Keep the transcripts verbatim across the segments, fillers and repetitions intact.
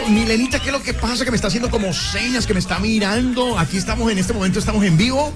Milenita, ¿qué es lo que pasa? Que me está haciendo como señas, que me está mirando. Aquí estamos, en este momento estamos en vivo.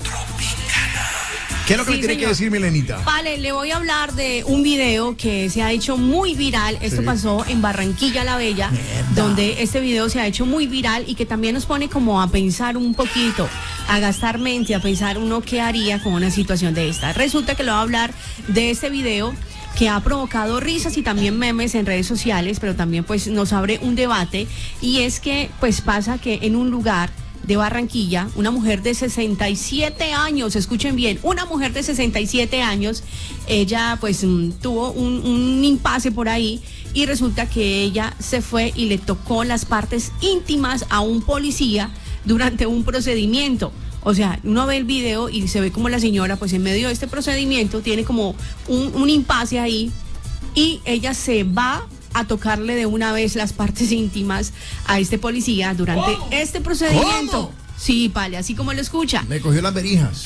¿Qué es lo que sí, me tiene señor. que decir, Milenita? Vale, le voy a hablar de un video que se ha hecho muy viral. Esto sí. pasó en Barranquilla la Bella, Mierda. donde este video se ha hecho muy viral y que también nos pone como a pensar un poquito, a gastar mente, a pensar uno qué haría con una situación de esta. Resulta que le voy a hablar de este video que ha provocado risas y también memes en redes sociales, pero también pues nos abre un debate, y es que pues pasa que en un lugar de Barranquilla, una mujer de sesenta y siete años, escuchen bien, una mujer de sesenta y siete años, ella pues tuvo un, un impasse por ahí y resulta que ella se fue y le tocó las partes íntimas a un policía durante un procedimiento. O sea, uno ve el video y se ve como la señora pues en medio de este procedimiento tiene como un, un impasse ahí y ella se va a tocarle de una vez las partes íntimas a este policía durante ¿Cómo? este procedimiento. ¿Cómo? Sí, vale, así como lo escucha. Me cogió las verijas.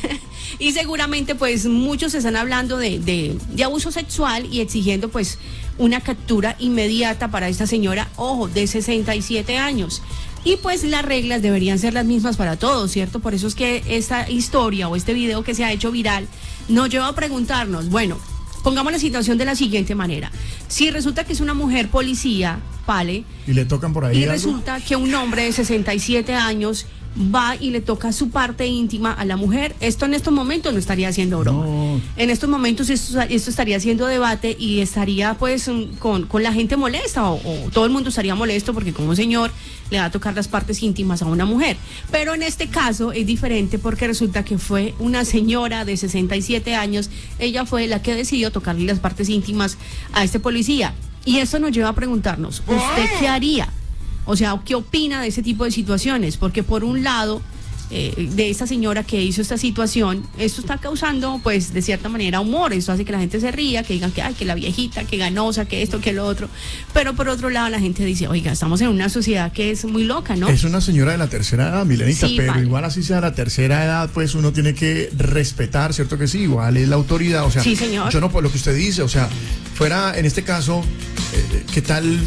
Y seguramente pues muchos están hablando de, de, de abuso sexual y exigiendo pues una captura inmediata para esta señora, ojo, de sesenta y siete años. Y pues las reglas deberían ser las mismas para todos, ¿cierto? Por eso es que esta historia o este video que se ha hecho viral nos lleva a preguntarnos, bueno, pongamos la situación de la siguiente manera. Si resulta que es una mujer policía, vale, y le tocan por ahí y algo? resulta que un hombre de sesenta y siete años va y le toca su parte íntima a la mujer, esto en estos momentos no estaría haciendo broma. No. En estos momentos esto, esto estaría haciendo debate y estaría pues con, con la gente molesta o, o todo el mundo estaría molesto porque como un señor le va a tocar las partes íntimas a una mujer. Pero en este caso es diferente porque resulta que fue una señora de sesenta y siete años, ella fue la que decidió tocarle las partes íntimas a este policía. Y esto nos lleva a preguntarnos, ¿usted qué haría? O sea, ¿qué opina de ese tipo de situaciones? Porque por un lado, eh, de esta señora que hizo esta situación, esto está causando, pues, de cierta manera humor. Esto hace que la gente se ría, que digan que, ay, que la viejita, que ganosa, que esto, que lo otro. Pero por otro lado, la gente dice, oiga, estamos en una sociedad que es muy loca, ¿no? Es una señora de la tercera edad, Milenita, sí, pero vale. igual así sea la tercera edad, pues uno tiene que respetar, ¿cierto que sí? Igual es la autoridad, o sea, sí, señor. Yo no, por lo que usted dice, o sea, fuera, en este caso, eh, ¿qué tal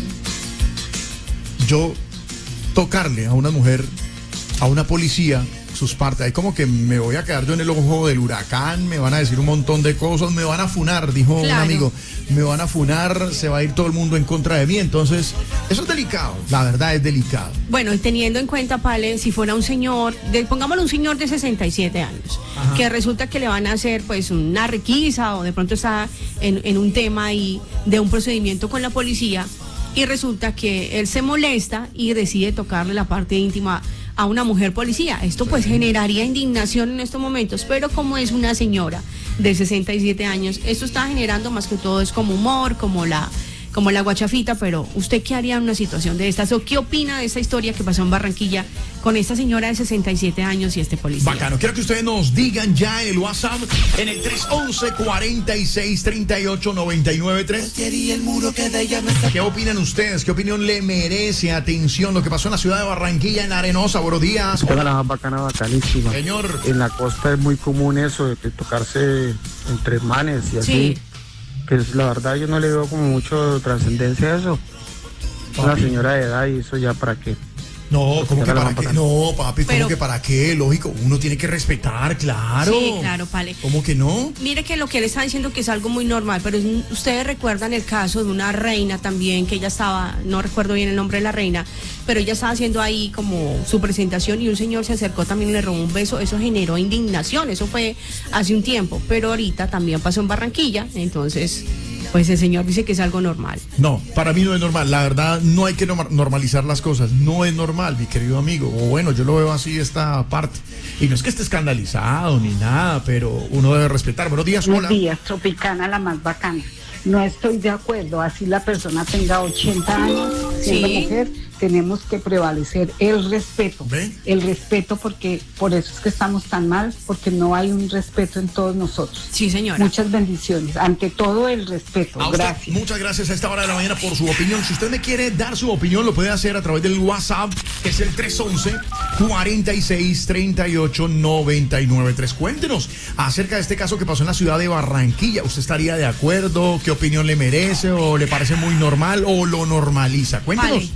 yo tocarle a una mujer, a una policía, sus partes? Ahí como que me voy a quedar yo en el ojo del huracán, me van a decir un montón de cosas, me van a funar, dijo claro. un amigo, me van a funar, se va a ir todo el mundo en contra de mí, entonces eso es delicado, la verdad es delicado. Bueno, y teniendo en cuenta, Pale, si fuera un señor, de, pongámoslo un señor de sesenta y siete años, Ajá. que resulta que le van a hacer pues una requisa o de pronto está en, en un tema ahí de un procedimiento con la policía, y resulta que él se molesta y decide tocarle la parte íntima a una mujer policía. Esto pues generaría indignación en estos momentos, pero como es una señora de sesenta y siete años, esto está generando más que todo es como humor, como la como la guachafita. Pero ¿usted qué haría en una situación de estas? ¿O qué opina de esta historia que pasó en Barranquilla con esta señora de sesenta y siete años y este policía? Bacano, quiero que ustedes nos digan ya el WhatsApp en el tres once, cuarenta y seis, treinta y ocho, noventa y nueve tres. ¿Qué opinan ustedes? ¿Qué opinión le merece atención lo que pasó en la ciudad de Barranquilla, en Arenosa? Buenos días. Toda la bacana, bacanísima. Señor. En la costa es muy común eso de que tocarse entre manes y así. Sí. Pues la verdad yo no le veo como mucho trascendencia a eso. Una señora de edad y eso ya para qué. No, ¿cómo que para qué? No, papi, ¿cómo que para qué? Lógico, uno tiene que respetar, claro. Sí, claro, Pale. ¿Cómo que no? Mire que lo que él está diciendo que es algo muy normal, pero ustedes recuerdan el caso de una reina también, que ella estaba, no recuerdo bien el nombre de la reina, pero ella estaba haciendo ahí como su presentación y un señor se acercó también y le robó un beso. Eso generó indignación, eso fue hace un tiempo, pero ahorita también pasó en Barranquilla, entonces pues el señor dice que es algo normal. No, para mí no es normal, la verdad no hay que normalizar las cosas, no es normal, mi querido amigo, o bueno, yo lo veo así esta parte, y no es que esté escandalizado ni nada, pero uno debe respetar. Buenos días, hola. Buenos días, Tropicana, la más bacana. No estoy de acuerdo, así la persona tenga ochenta años, siendo sí. mujer, tenemos que prevalecer el respeto, ¿Ve? el respeto, porque por eso es que estamos tan mal, porque no hay un respeto en todos nosotros. Sí, señora. Muchas bendiciones, ante todo el respeto, a usted, gracias. Muchas gracias a esta hora de la mañana por su opinión. Si usted me quiere dar su opinión, lo puede hacer a través del WhatsApp, que es el tres once, cuarenta y seis, treinta y ocho, noventa y nueve tres. Cuéntenos acerca de este caso que pasó en la ciudad de Barranquilla. ¿Usted estaría de acuerdo? ¿Qué opinión le merece? ¿O le parece muy normal? ¿O lo normaliza? Cuéntenos. Vale.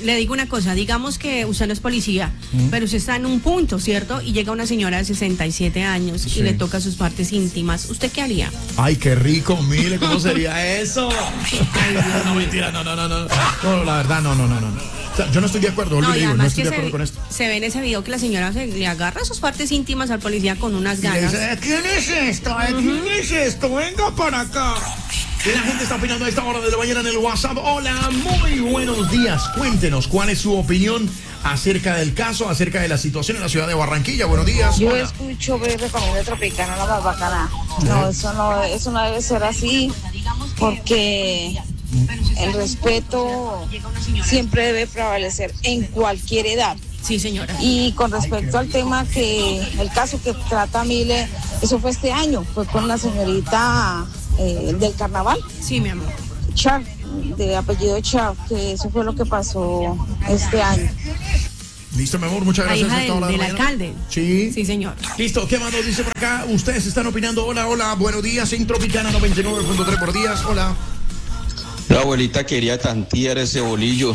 le digo una cosa, digamos que usted no es policía, ¿Mm? pero usted está en un punto, ¿cierto? Y llega una señora de sesenta y siete años sí. y le toca sus partes íntimas. ¿Usted qué haría? Ay, qué rico, mire, ¿cómo sería eso? Ay, no, mentira, no, no, no, no. No, la verdad, no, no, no, no. O sea, yo no estoy de acuerdo, no, digo, no estoy de acuerdo se, con esto. Se ve en ese video que la señora se, le agarra sus partes íntimas al policía con unas ganas. Dice, ¿quién es esto? ¿Quién uh-huh. es esto? Venga para acá. Y la gente está opinando a esta hora de la mañana en el WhatsApp. Hola, muy buenos días. Cuéntenos cuál es su opinión acerca del caso, acerca de la situación en la ciudad de Barranquilla. Buenos días. Yo hola. escucho Bebé Colombia Tropicana, la más bacana. No, eso no, eso no debe ser así, porque el respeto siempre debe prevalecer en cualquier edad. Sí, señora. Y con respecto al tema que, el caso que trata Mile, eso fue este año, fue con la señorita eh, del carnaval. Sí, mi amor. Char, de apellido Char, que eso fue lo que pasó este año. Listo, mi amor, muchas gracias. La hija del, del alcalde. Sí. Sí, señor. Listo, ¿qué más nos dice por acá? Ustedes están opinando. Hola, hola, buenos días. En Tropicana noventa y nueve punto tres por días. Hola. La abuelita quería tantear ese bolillo.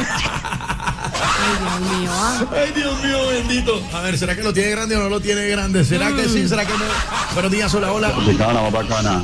Ay, Dios mío. ¿Ah? Ay, Dios mío, bendito. A ver, ¿será que lo tiene grande o no lo tiene grande? ¿Será mm. que sí? ¿Será que no? Buenos días, hola, hola. Tropicana, más bacana.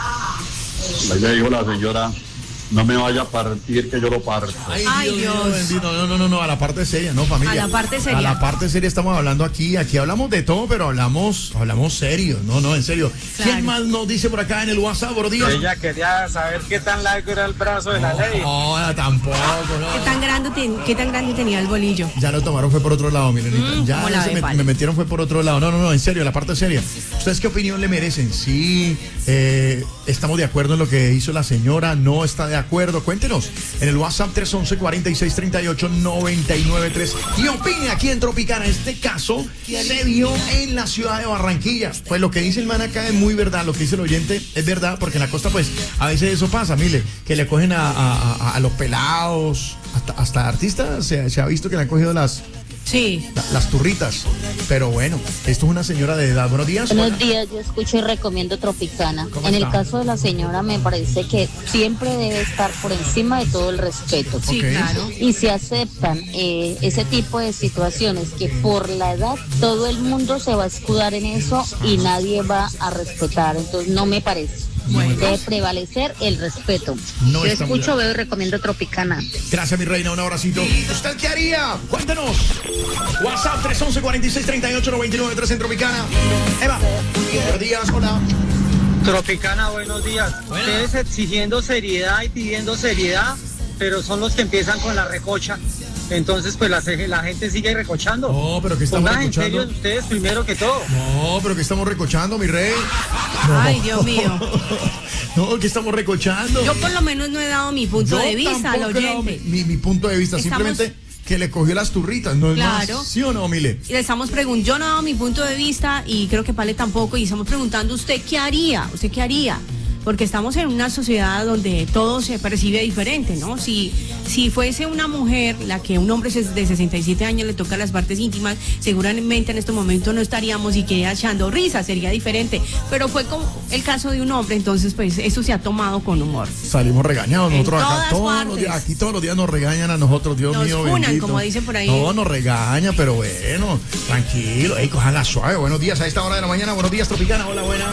Le dijo la señora, no me vaya a partir, que yo lo parto. Ay, Ay Dios, Dios. Mío, bendito. No, no, no, no, a la parte seria, no, familia. A la parte seria. A la parte seria estamos hablando aquí. Aquí hablamos de todo, pero hablamos, hablamos serio. No, no, en serio. Claro. ¿Quién más nos dice por acá en el WhatsApp, buenos días? Ella quería saber qué tan largo era el brazo de la no, ley. No, tampoco, no. ¿Qué tan grande, ten, qué tan grande tenía el bolillo? Ya lo tomaron, fue por otro lado, miren. Mm, ya se me, me metieron, fue por otro lado. No, no, no, en serio, la parte seria. ¿Ustedes qué opinión le merecen? Sí, eh, estamos de acuerdo en lo que hizo la señora, no está de acuerdo. Cuéntenos en el WhatsApp tres once, cuarenta y seis, treinta y ocho, noventa y nueve tres y opine aquí en Tropicana. Este caso se dio en la ciudad de Barranquilla. Pues lo que dice el man acá es muy verdad, lo que dice el oyente es verdad, porque en la costa pues a veces eso pasa, mire, que le cogen a, a, a, a los pelados, hasta, hasta artistas se, se ha visto que le han cogido las Sí. La, las turritas. Pero bueno, esto es una señora de edad. Buenos días. Buenos días, yo escucho y recomiendo Tropicana. En está? el caso de la señora me parece que siempre debe estar por encima de todo el respeto. Sí, okay. claro. Y se aceptan eh, ese tipo de situaciones que por la edad todo el mundo se va a escudar en eso y nadie va a respetar. Entonces no me parece. Bueno. Debe prevalecer el respeto. No Yo escucho, veo y recomiendo Tropicana. Gracias, mi reina, un abracito. ¿Usted qué haría? Cuéntenos. WhatsApp tres once, cuarenta y seis, treinta y ocho, noventa y nueve tres en Tropicana. Eva, buenos días, hola. Tropicana, buenos días. Buenas. Ustedes exigiendo seriedad y pidiendo seriedad, pero son los que empiezan con la recocha. Entonces, pues la, la gente sigue recochando. No, pero que estamos Pongan recochando. en serio ustedes primero que todo. No, pero que estamos recochando, mi rey. No. Ay, Dios mío. No, que estamos recochando. Yo por lo menos no he dado mi punto Yo de vista al oyente. Mi, mi punto de vista, estamos... simplemente que le cogió las turritas, no es claro. más. ¿Sí o no, Mile? Y le estamos preguntando, yo no he dado mi punto de vista y creo que Pale tampoco, y estamos preguntando, ¿usted qué haría? ¿Usted qué haría? Porque estamos en una sociedad donde todo se percibe diferente, ¿no? Si, si fuese una mujer, la que un hombre de sesenta y siete años le toca las partes íntimas, seguramente en este momento no estaríamos y que echando risa, sería diferente. Pero fue como el caso de un hombre, entonces pues eso se ha tomado con humor. Salimos regañados nosotros en acá. Todos los días, aquí todos los días nos regañan a nosotros, Dios nos mío, funan, bendito. Como dicen por ahí. No, nos regaña, pero bueno, tranquilo, ey, cojan la suave. Buenos días a esta hora de la mañana, buenos días, Tropicana, hola, buenas.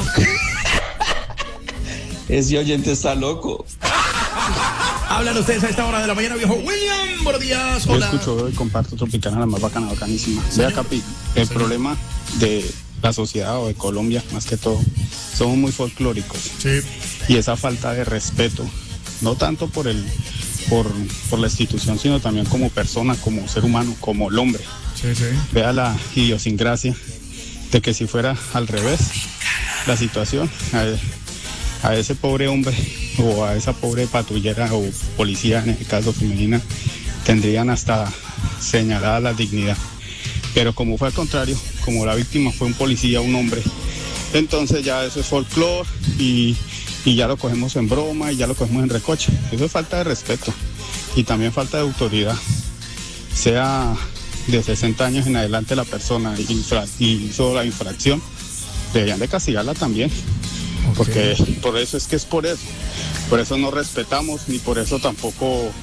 Ese oyente está loco. Hablan ustedes a esta hora de la mañana, viejo William. Buenos días, hola. Yo escucho y comparto Tropicana, la más bacana, bacanísima. Vea, Capi, el sí. problema de la sociedad o de Colombia, más que todo, somos muy folclóricos. Sí. Y esa falta de respeto, no tanto por el por, por la institución, sino también como persona, como ser humano, como el hombre. Sí, sí. Vea la idiosincrasia de que si fuera al revés la situación, a, a ese pobre hombre o a esa pobre patrullera o policía, en el caso femenina, tendrían hasta señalada la dignidad. Pero como fue al contrario, como la víctima fue un policía, un hombre, entonces ya eso es folclore y, y ya lo cogemos en broma y ya lo cogemos en recoche. Eso es falta de respeto y también falta de autoridad. Sea de sesenta años en adelante la persona infra, y hizo la infracción, deberían de castigarla también. Okay. Porque por eso es que es por eso. Por eso no respetamos ni por eso tampoco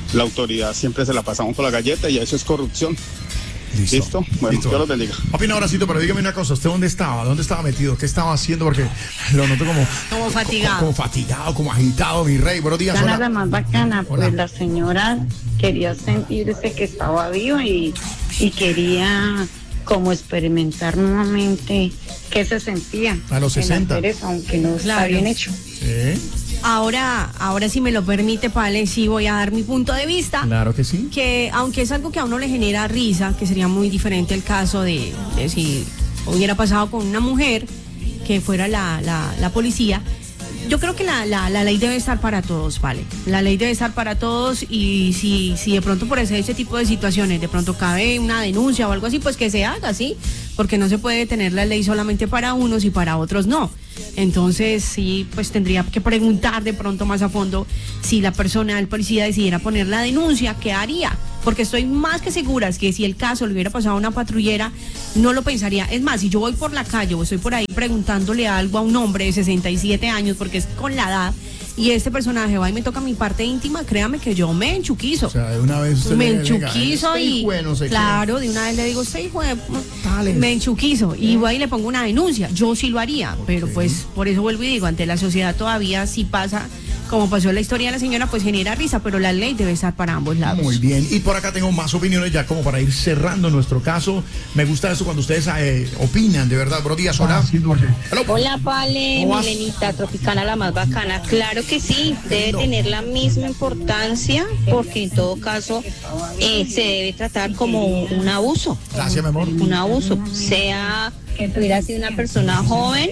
la autoridad siempre se la pasamos por la galleta y eso es corrupción. Listo. ¿Listo? Bueno, Listo. Dios los bendiga. Papi, un abracito, pero dígame una cosa, ¿usted dónde estaba? ¿Dónde estaba metido? ¿Qué estaba haciendo? Porque lo noto como... Como fatigado. Como, como fatigado, como agitado, mi rey. Buenos días, Nada hola. más bacana, Hola. pues la señora quería sentirse que estaba viva y, y quería como experimentar nuevamente qué se sentía A los sesenta. en hacer eso, aunque no está Claro. bien hecho. Sí, Ahora, ahora si me lo permite, Pale, sí voy a dar mi punto de vista. claro que sí. Que aunque es algo que a uno le genera risa, que sería muy diferente el caso de, de si hubiera pasado con una mujer que fuera la, la, la policía, yo creo que la, la, la ley debe estar para todos, ¿vale? La ley debe estar para todos y si, si de pronto por ese, ese tipo de situaciones de pronto cabe una denuncia o algo así, pues que se haga, ¿sí? Porque no se puede tener la ley solamente para unos y para otros no. Entonces sí, pues tendría que preguntar de pronto más a fondo si la persona, el policía decidiera poner la denuncia, ¿qué haría? Porque estoy más que segura que si el caso le hubiera pasado a una patrullera, no lo pensaría. Es más, si yo voy por la calle o estoy por ahí preguntándole algo a un hombre de sesenta y siete años, porque es con la edad, y este personaje va y me toca mi parte íntima, créame que yo me enchuquizo. O sea, de una vez usted Me le- le diga, enchuquizo "Este y hijo de no sé qué". claro, de una vez le digo, usted hijo de... Dale. Me enchuquizo y voy y le pongo una denuncia. Yo sí lo haría, pero pues por eso vuelvo y digo, ante la sociedad todavía sí pasa, como pasó en la historia de la señora, pues genera risa, pero la ley debe estar para ambos lados. Muy bien, y por acá tengo más opiniones ya como para ir cerrando nuestro caso. Me gusta eso cuando ustedes eh, opinan, de verdad. Buenos días, hola. Hello. Hola, Pale, ¿Cómo vas? Milenita, Tropicana la más bacana. Claro que sí, debe tener la misma importancia porque en todo caso eh, se debe tratar como un, un abuso. Gracias, mi amor. Un abuso, sea que hubiera sido una persona joven,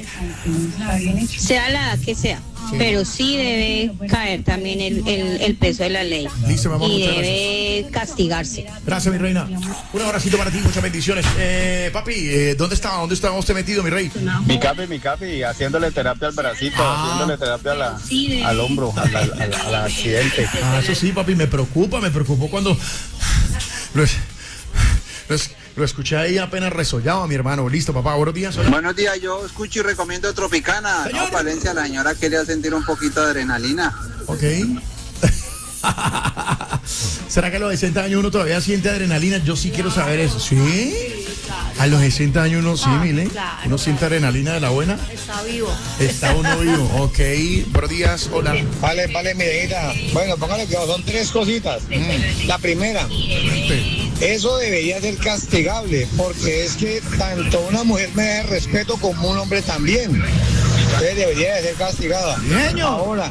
sea la edad que sea. Pero sí debe caer también el, el, el peso de la ley Listo, mi amor, y muchas debe castigarse. Gracias, mi reina. Un abracito para ti, muchas bendiciones. Eh, papi, eh, ¿dónde estaba? ¿Dónde estaba usted metido, mi rey? Mi capi, mi capi, haciéndole terapia al bracito, Ah. haciéndole terapia a la, al hombro, al, al- al- al accidente. Ah, eso sí, papi, me preocupa, me preocupó cuando lo, es- lo es- lo escuché ahí apenas resollaba, mi hermano. Listo, papá, buenos días. Hola. Buenos días, yo escucho y recomiendo Tropicana. Señor. No, Valencia, la señora quería sentir un poquito de adrenalina. Ok. ¿Será que a los sesenta años uno todavía siente adrenalina? Yo sí quiero saber eso. ¿Sí? A los sesenta años uno sí, Ah, mire. claro. Uno siente adrenalina de la buena. Está vivo. Está uno vivo. Ok. Buenos días. Hola. Vale, vale, mi negrita. Bueno, póngale cuidado, son tres cositas. La primera, eso debería ser castigable, porque es que tanto una mujer merece respeto como un hombre también. Entonces debería de ser castigada. Señor. Ahora,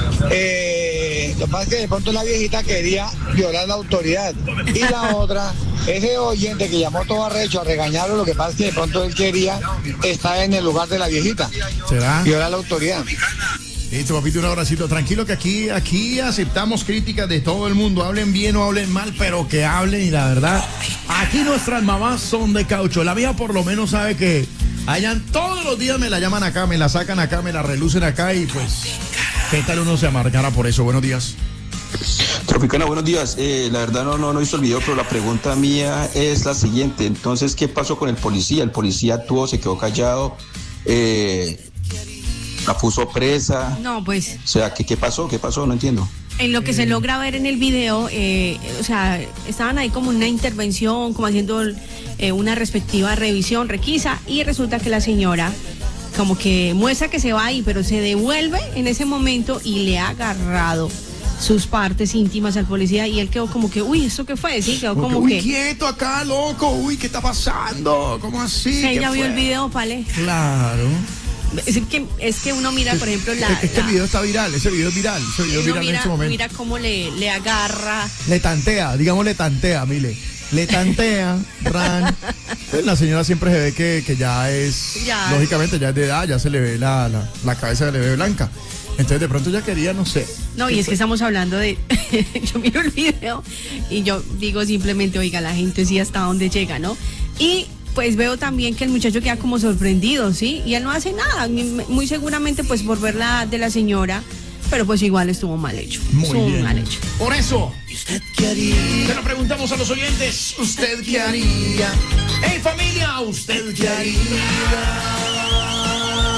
eh, lo que pasa es que de pronto la viejita quería violar la autoridad. Y la otra, ese oyente que llamó todo arrecho a regañarlo, lo que pasa es que de pronto él quería estar en el lugar de la viejita, ¿Será? violar la autoridad. Listo, papito, un abracito. Tranquilo que aquí, aquí aceptamos críticas de todo el mundo. Hablen bien o hablen mal, pero que hablen. Y la verdad, aquí nuestras mamás son de caucho. La mía por lo menos sabe que hayan todos los días me la llaman acá, me la sacan acá, me la relucen acá y pues, ¿qué tal uno se amargara por eso? Buenos días. Tropicana, buenos días. Eh, la verdad no, no, no hizo el video, pero la pregunta mía es la siguiente. Entonces, ¿qué pasó con el policía? El policía actuó, se quedó callado, eh, la puso presa. No, pues O sea, ¿qué, qué pasó? ¿Qué pasó? No entiendo. en lo que se logra ver en el video, eh, o sea, estaban ahí como en una intervención, como haciendo eh, una respectiva revisión, requisa, y resulta que la señora como que muestra que se va ahí, pero se devuelve en ese momento y le ha agarrado sus partes íntimas al policía y él quedó como que, uy, ¿eso qué fue? Sí, quedó como uy, que... quieto acá, loco. Uy, ¿qué está pasando? ¿Cómo así? ¿Qué Ella vio fue? el video, Pale. Claro. Es que, es que uno mira, por ejemplo, la... Es que este la- video está viral, ese video es viral, ese video es uno viral en mira, este momento. mira cómo le, le agarra. Le tantea, digamos le tantea, mire. Le tantea, ran. Pues la señora siempre se ve que, que ya es, Ya. lógicamente ya es de edad, ya se le ve la, la, la cabeza, se le ve blanca. Entonces de pronto ya quería, no sé. No, y es que estamos hablando de... yo miro el video y yo digo simplemente, oiga, la gente sí hasta dónde llega, ¿no? Y pues veo también que el muchacho queda como sorprendido, ¿sí? Y él no hace nada, muy seguramente pues por ver la de la señora, pero pues igual estuvo mal hecho. Muy estuvo bien. mal hecho. Por eso, se lo preguntamos a los oyentes, ¿usted qué haría? Hey familia, ¿usted qué haría?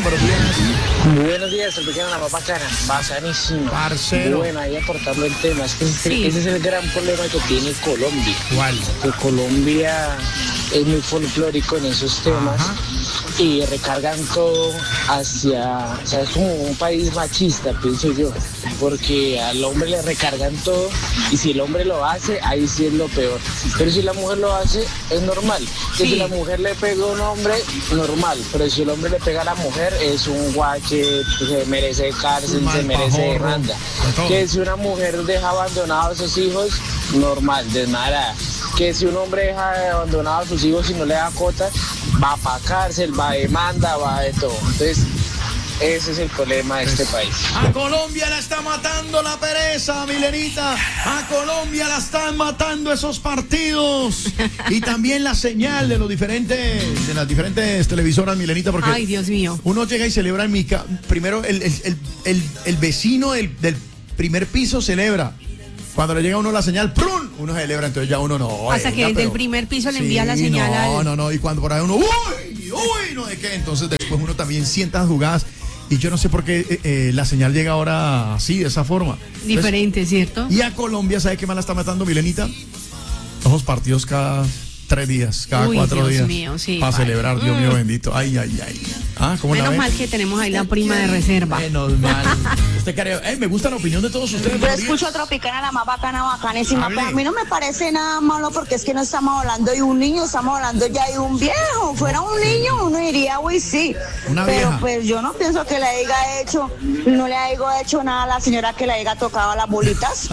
buenos días. Buenos días, el pequeño La Bacana, bacanísimo. Parcero. Bueno, ahí aportando el tema, es que ese, Sí. ese es el gran problema que tiene Colombia. ¿Cuál? Que Colombia es muy folclórico en esos temas. Ajá. Y recargan todo hacia, o sea, es como un país machista, pienso yo, porque al hombre le recargan todo y si el hombre lo hace, ahí sí es lo peor. Pero si la mujer lo hace, es normal. Que Sí. si la mujer le pega a un hombre, normal. Pero si el hombre le pega a la mujer, es un guache, se merece cárcel, Un se merece malpajorro, demanda. de todo. Que si una mujer deja abandonados a sus hijos, normal, desmadrada. Que si un hombre deja abandonados a sus hijos y no le da cuota, va para cárcel, va a demanda, va de todo. Entonces, ese es el problema de este país. A Colombia la está matando la pereza, Milenita. A Colombia la están matando esos partidos. Y también la señal de los diferentes, de las diferentes televisoras, Milenita, porque Ay, Dios mío. uno llega y celebra en mi casa. Primero, el, el, el, el, el vecino del, del primer piso celebra. Cuando le llega a uno la señal, ¡prun! Uno celebra, entonces ya uno no. Hasta que venga, desde el pero- primer piso le Sí, envía la señal No, al... no, no. Y cuando por ahí uno, ¡uy! ¡Uy! No de qué. Entonces después uno también sienta las jugadas. Y yo no sé por qué eh, eh, la señal llega ahora así, de esa forma. Entonces, Diferente, ¿cierto? y a Colombia, ¿sabe qué más la está matando, Milenita? Los partidos cada tres días, cada Uy, cuatro Dios días. mío, sí, Para vale. celebrar, Dios Mm. mío bendito. Ay, ay, ay. Ah, ¿cómo la Menos ve? mal que tenemos ahí la prima de reserva. Menos mal. Usted cree, eh, me gusta la opinión de todos ustedes. Yo buenos días. escucho a Tropicana, la más bacana, bacanísima. Hable. Pero a mí no me parece nada malo porque es que no estamos hablando de un niño, estamos hablando ya de un viejo. Fuera un niño, uno diría, uy, sí. Una Pero vieja. pues yo no pienso que le haya hecho, no le haya hecho nada a la señora que le haya tocado las bolitas.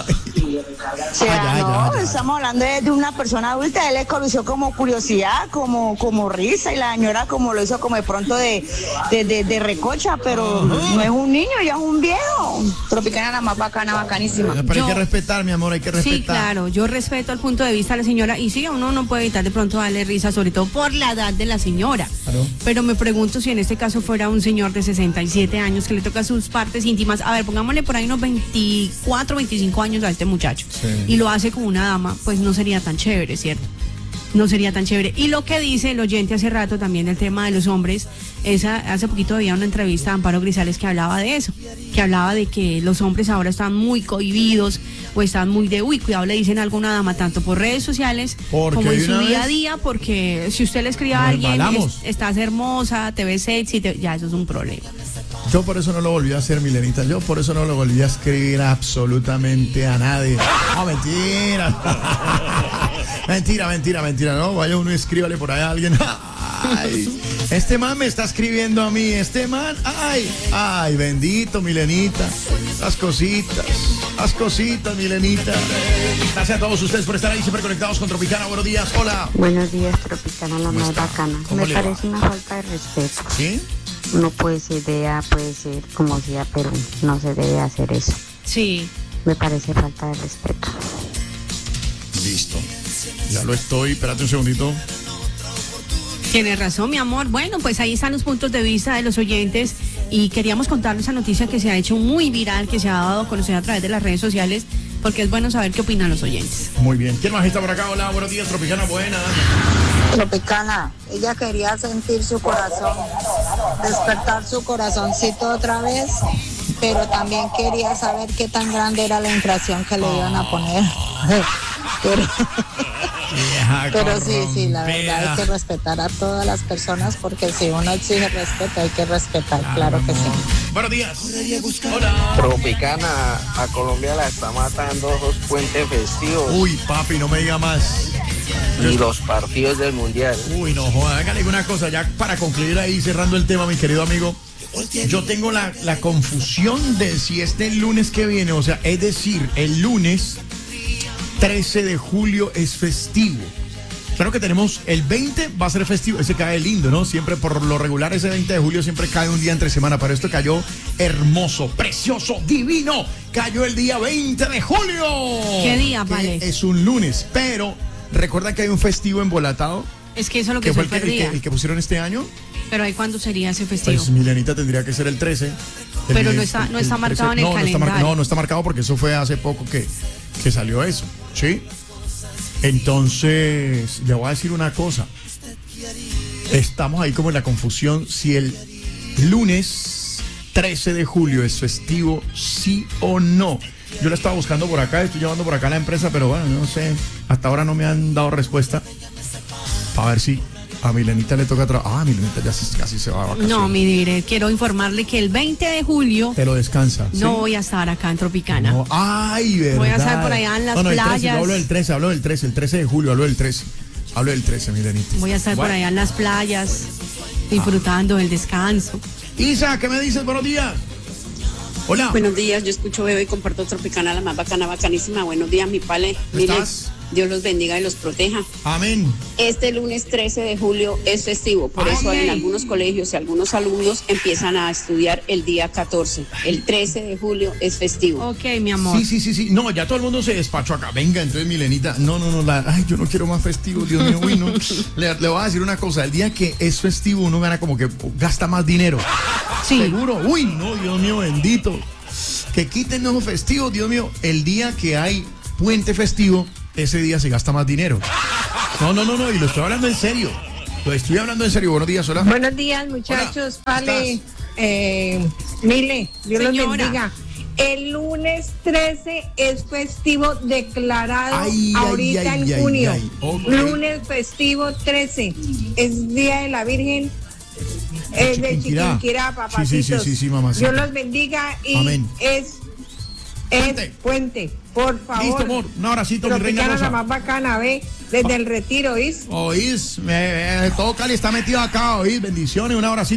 O sea, Ah, ya, no, ya, ya. estamos hablando de, de una persona adulta. Él le conoció como curiosidad, como, como risa, y la señora como lo hizo como de pronto de, de, de, de recocha, pero no es un niño, ya es un viejo. Tropicana, la más bacana, bacanísima. Pero hay Yo- que respetar, mi amor, hay que respetar. Sí, claro, yo respeto el punto de vista de la señora y sí, uno no puede evitar de pronto darle risa, sobre todo por la edad de la señora. Claro. Pero me pregunto si en este caso fuera un señor de sesenta y siete años que le toca sus partes íntimas. A ver, pongámosle por ahí unos veinticuatro, veinticinco años a este muchacho. Sí. Y lo hace con una dama, pues no sería tan chévere, ¿cierto? No sería tan chévere. Y lo que dice el oyente hace rato también del tema de los hombres, esa, hace poquito había una entrevista de Amparo Grisales que hablaba de eso, que hablaba de que los hombres ahora están muy cohibidos o están muy de, uy, cuidado, le dicen algo a una dama, tanto por redes sociales Porque como en de su una día a vez día, porque si usted le escribe a nos alguien, embalamos. es- estás hermosa, te ves sexy, te- ya eso es un problema. Yo por eso no lo volví a hacer, Milenita. Yo por eso no lo volví a escribir absolutamente a nadie. No, mentira. mentira, mentira, mentira. No, vaya uno y escríbale por ahí a alguien. Ay, este man me está escribiendo a mí. Este man, ay, ay, bendito, Milenita. Las cositas, las cositas, Milenita. Gracias a todos ustedes por estar ahí siempre conectados con Tropicana. Buenos días, hola. Buenos días, Tropicana, la ¿Cómo más está? bacana. ¿Cómo Me le va? parece una falta de respeto. ¿Sí? Uno puede ser de A, puede ser como sea, pero no se debe hacer eso. Sí. Me parece falta de respeto. Listo. Ya lo estoy. Espérate un segundito. Tienes razón, mi amor. Bueno, pues ahí están los puntos de vista de los oyentes y queríamos contarles esa noticia que se ha hecho muy viral, que se ha dado a conocer a través de las redes sociales, porque es bueno saber qué opinan los oyentes. Muy bien. ¿Quién más está por acá? Hola, buenos días, Tropicana, buena. Tropicana, ella quería sentir su corazón, despertar su corazoncito otra vez, pero también quería saber qué tan grande era la inflación que le iban a poner. Pero, pero sí, sí, la verdad hay que respetar a todas las personas porque si uno exige respeto hay que respetar, claro que sí. Buenos días. Hola. Tropicana, a Colombia la está matando esos puentes festivos. Uy, papi, no me diga más. Y los partidos del mundial. Uy, no, joda, hágale una cosa, ya para concluir ahí, cerrando el tema, mi querido amigo. Yo tengo la, la confusión de si este lunes que viene, o sea, es decir, el lunes trece de julio es festivo. Claro que tenemos el veinte, va a ser festivo, ese cae lindo, ¿no? Siempre por lo regular ese veinte de julio siempre cae un día entre semana, pero esto cayó hermoso, precioso, divino. Cayó el día veinte de julio. ¿Qué día, que vale? Es un lunes, pero recuerda que hay un festivo embolatado. Es que eso es lo que, que fue se el que, el, perdía. que, el que pusieron este año. Pero ahí cuándo sería ese festivo. Pues Milenita tendría que ser el trece. El Pero diez, no está- no está el marcado en el no, no está mar- calendario. no, no está marcado porque eso fue hace poco que, que salió eso, ¿sí? Entonces, le voy a decir una cosa. Estamos ahí como en la confusión si el lunes trece de julio es festivo, sí o no. Yo la estaba buscando por acá, estoy llevando por acá a la empresa, pero bueno, no sé, hasta ahora no me han dado respuesta. A ver si a Milenita le toca trabajar. Ah, Milenita ya se, casi se va a vacaciones. No, mi dire, quiero informarle que el veinte de julio te lo descansa. no ¿sí? voy a estar acá en Tropicana. No. Ay, verdad. Voy a estar por allá en las no, no, playas. El trece, no, hablo del trece, hablo del trece, el trece de julio, hablo del trece. Hablo del trece, Milenita. Voy a estar bueno. por allá en las playas, disfrutando ah. del descanso. Isa, ¿qué me dices? Buenos días. Hola. Buenos días, yo escucho Bebo y comparto Tropicana, la más bacana, bacanísima. Buenos días, mi pale. Mire, Dios los bendiga y los proteja. Amén. Este lunes trece de julio es festivo, por Amén. Eso en algunos colegios y algunos alumnos empiezan a estudiar el día catorce. El trece de julio es festivo. Ok, mi amor. Sí, sí, sí, sí. No, ya todo el mundo se despachó acá. Venga, entonces, Milenita. No, no, no. La, ay, yo no quiero más festivo, Dios mío. Uy, no. le, le voy a decir una cosa. El día que es festivo, uno gana como que gasta más dinero. Sí. Seguro. Uy, no, Dios mío, bendito. Que quiten los festivos, Dios mío. El día que hay puente festivo, ese día se gasta más dinero. No, no, no, no, y lo estoy hablando en serio. Lo estoy hablando en serio. Buenos días, hola. Buenos días, muchachos. Pale, eh, Mile, Dios los bendiga. El lunes trece es festivo declarado ay, ahorita ay, en ay, junio. Ay, ay. Okay. Lunes festivo trece. Es Día de la Virgen. Es de Chiquinquirá, papacitos. Sí, sí, sí, sí, sí, mamacita. Dios los bendiga y Amén. es, es puente. puente. Por favor. Listo, amor. Un abracito, mi reina rosa. La más bacana, ve, desde oh. el retiro, ¿oís? Oís, me, me, todo Cali está metido acá, oís. Bendiciones, un abracito.